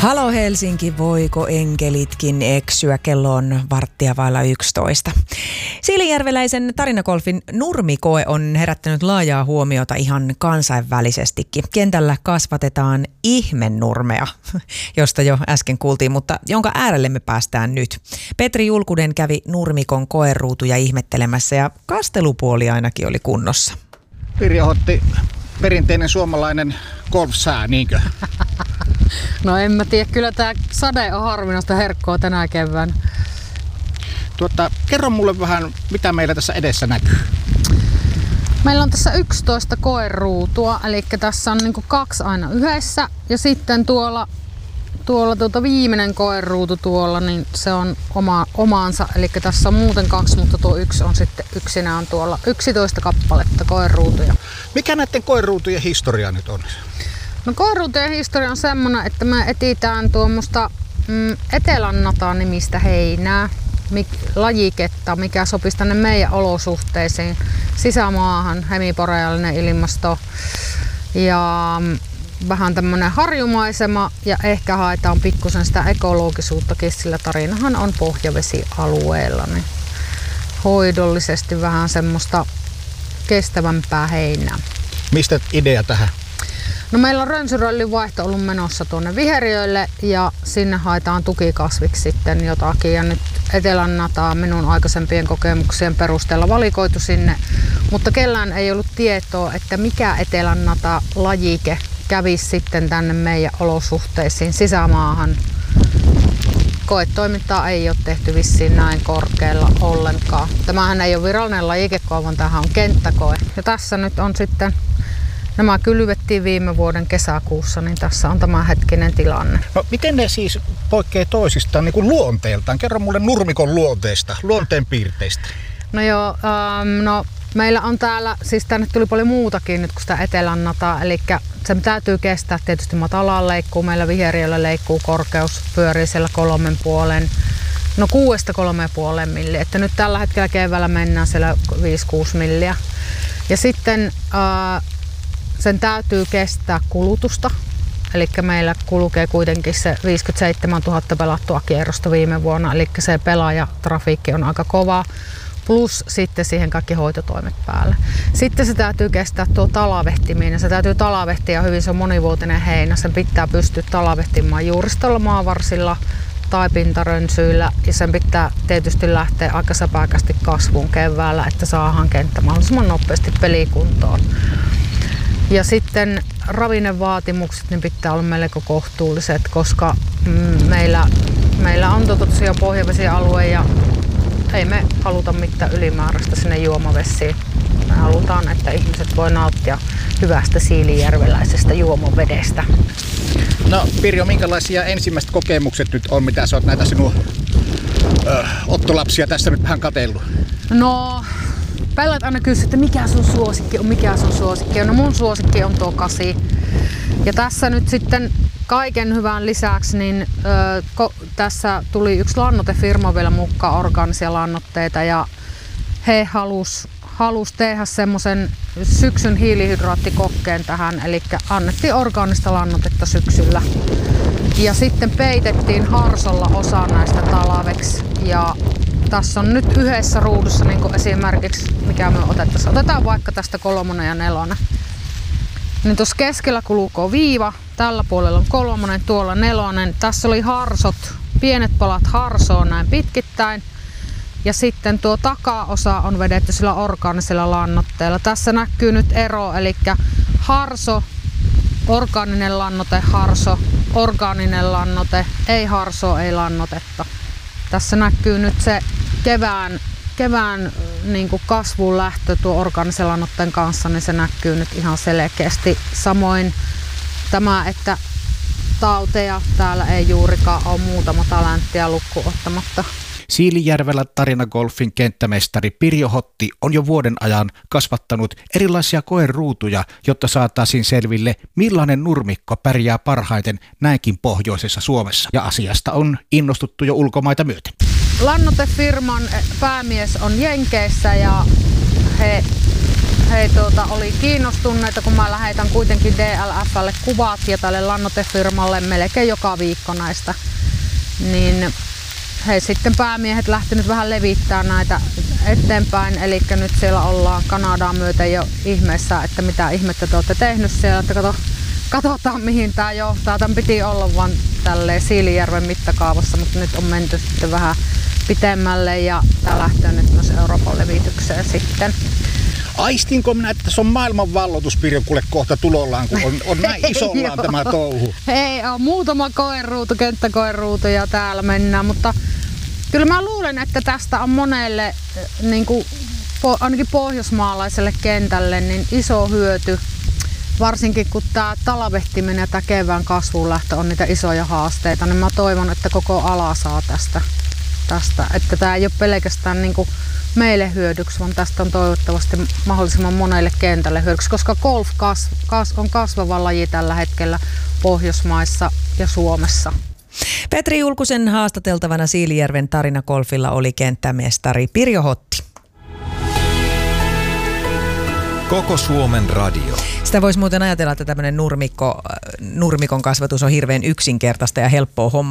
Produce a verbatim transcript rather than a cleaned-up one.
Halo Helsinki, voiko enkelitkin eksyä? Kello on varttia vailla yksitoista. Siilinjärveläisen tarinagolfin nurmikoe on herättänyt laajaa huomiota ihan kansainvälisestikin. Kentällä kasvatetaan ihmenurmea, josta jo äsken kuultiin, mutta jonka äärelle me päästään nyt. Petri Julkunen kävi nurmikon koeruutuja ihmettelemässä ja kastelupuoli ainakin oli kunnossa. Pirjo otti perinteinen suomalainen golfsää, niinkö? No en mä tiedä, kyllä tää sade on harvinaista herkkoa tänä keväänä. Tuota, kerro mulle vähän, mitä meillä tässä edessä näkyy. Meillä on tässä yksitoista koeruutua, eli tässä on niinku kaksi aina yhdessä. Ja sitten tuolla, tuolla tuota viimeinen koeruutu tuolla, niin se on oma, omaansa. Eli tässä on muuten kaksi, mutta tuo yksi on sitten yksinään tuolla yksitoista kappaletta koeruutuja. Mikä näiden koeruutujen historia nyt on? No koeruutujen historia on semmoinen, että me etsitään tuommoista mm, Etelännataa nimistä heinää, mik, lajiketta, mikä sopisi tänne meidän olosuhteisiin, sisämaahan, hemiboreaalinen ilmasto ja mm, vähän tämmöinen harjumaisema ja ehkä haetaan pikkusen sitä ekologisuuttakin, sillä tarinahan on pohjavesialueella, niin hoidollisesti vähän semmoista kestävämpää heinää. Mistä idea tähän? No meillä on rönsyrollin vaihto ollut menossa tuonne viheriöille ja sinne haetaan tukikasviksi sitten jotakin. Ja nyt Etelännataa minun aikaisempien kokemuksien perusteella valikoitu sinne, mutta kellään ei ollut tietoa, että mikä Etelännata lajike kävisi sitten tänne meidän olosuhteisiin sisämaahan. Koetoimintaa ei ole tehty vissiin näin korkealla ollenkaan. Tämähän ei ole virallinen lajikekoe, vaan tämähän on kenttäkoe. Ja tässä nyt on sitten, nämä kylvettiin viime vuoden kesäkuussa, niin tässä on tämä hetkinen tilanne. No, miten ne siis poikkeaa toisistaan niin kuin luonteeltaan? Kerro mulle nurmikon luonteesta, luonteen piirteistä. No joo, ähm, no meillä on täällä, siis tänne tuli paljon muutakin nyt kuin sitä Etelännataa, eli se täytyy kestää tietysti matalaan leikkuu, meillä viheriöllä leikkuu korkeus pyörii siellä kolmen puolen, no kuudesta kolmeen puoleen milliä, että nyt tällä hetkellä keväällä mennään siellä viisi kuusi milliä. Ja sitten äh, sen täytyy kestää kulutusta, eli meillä kulkee kuitenkin se viisikymmentäseitsemäntuhatta pelattua kierrosta viime vuonna, eli se pelaajatrafiikki on aika kova. Plus sitten siihen kaikki hoitotoimet päälle. Sitten se täytyy kestää tuo talavehtiminen. Se täytyy talavehtiä hyvin, se on monivuotinen heinä. Sen pitää pystyä talavehtimaan juuristolla, maavarsilla tai pintarönsyillä. Ja sen pitää tietysti lähteä aika säpäkästi kasvuun keväällä, että saadaan kenttä mahdollisimman nopeasti pelikuntoon. Ja sitten ravinnevaatimukset niin pitää olla melko kohtuulliset, koska mm, meillä, meillä on tosiaan pohjavesialue ja ei me haluta mitään ylimääräistä sinne juomavesiin. Me halutaan, että ihmiset voi nauttia hyvästä siilinjärveläisestä juomavedestä. No Pirjo, minkälaisia ensimmäiset kokemukset nyt on, mitä sä oot näitä sinun ö, ottolapsia tässä nyt vähän katsellut? No, pellät aina kysyy, että mikä sun suosikki on, mikä sun suosikki on. No mun suosikki on tuo kasi. Ja tässä nyt sitten kaiken hyvän lisäksi, niin ö, ko, tässä tuli yksi lannotefirma vielä mukaan, orgaanisia lannoitteita, ja he halus, halus tehdä semmoisen syksyn hiilihydraattikokkeen tähän, eli annettiin orgaanista lannoitetta syksyllä. Ja sitten peitettiin harsolla osa näistä talaveksi, ja tässä on nyt yhdessä ruudussa, niin kuin esimerkiksi, mikä me otettaisiin. Otetaan vaikka tästä kolmonen ja nelonen. Niin tuossa keskellä kulkee viiva, tällä puolella on kolmonen, tuolla nelonen. Tässä oli harsot, pienet palat harsoa näin pitkittäin. Ja sitten tuo takaosa on vedetty sillä orgaanisella lannoitteella. Tässä näkyy nyt ero, eli harso, orgaaninen lannoite, harso, orgaaninen lannoite, ei harsoa, ei lannotetta. Tässä näkyy nyt se kevään, kevään niin kuin kasvun lähtö tuo orgaanisen lannoitteen kanssa, niin se näkyy nyt ihan selkeästi. Samoin tämä, että tauteja täällä ei juurikaan ole, muutama talenttia lukkuun ottamatta. Siilinjärvellä tarinagolfin kenttämestari Pirjo Hotti on jo vuoden ajan kasvattanut erilaisia koeruutuja, jotta saataisiin selville, millainen nurmikko pärjää parhaiten näinkin pohjoisessa Suomessa. Ja asiasta on innostuttu jo ulkomaita myöten. Lannotefirman päämies on Jenkeissä ja he he tuota, oli kiinnostuneita, kun mä lähetän kuitenkin D L F:lle kuvat ja tälle lannoitefirmalle melkein joka viikko näistä. Niin he sitten päämiehet lähtenyt vähän levittämään näitä eteenpäin, eli nyt siellä ollaan Kanadaa myöten jo ihmeessä, että mitä ihmettä te olette tehnyt siellä, että kato, katsotaan mihin tämä johtaa. Tämän piti olla vain tälleen Siilinjärven mittakaavassa, mutta nyt on menty sitten vähän pitemmälle ja tämä lähtee nyt myös Euroopan levitykseen sitten. Aistinko minä, että se on maailman valloituspirjo kuule kohta tulollaan, kun on, on näin isollaan tämä touhu? Ei ole, muutama koeruutu, kenttäkoeruutu ja täällä mennään, mutta kyllä mä luulen, että tästä on monelle, niin kuin, ainakin pohjoismaalaiselle kentälle, niin iso hyöty. Varsinkin kun tämä talvehtiminen ja tämä kevään kasvulähtö on niitä isoja haasteita, niin mä toivon, että koko ala saa tästä. tästä. Että tämä ei ole pelkästään niin kuin meille hyödyksi, vaan tästä on toivottavasti mahdollisimman monelle kentälle hyödyksi, koska golf kas, kas, on kasvava laji tällä hetkellä Pohjoismaissa ja Suomessa. Petri Julkusen haastateltavana Siilinjärven Tarinagolfilla oli kenttämestari Pirjo Hotti. Koko Suomen radio. Sitä voisi muuten ajatella, että tämmöinen nurmikko, nurmikon kasvatus on hirveän yksinkertaista ja helppoa hommaa.